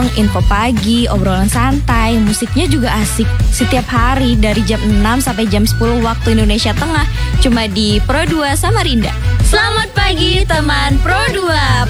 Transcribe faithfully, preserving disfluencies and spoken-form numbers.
dong, info pagi, obrolan santai, musiknya juga asik. Setiap hari dari jam enam sampai jam sepuluh waktu Indonesia Tengah, cuma di Pro dua Samarinda. Selamat pagi teman Pro dua.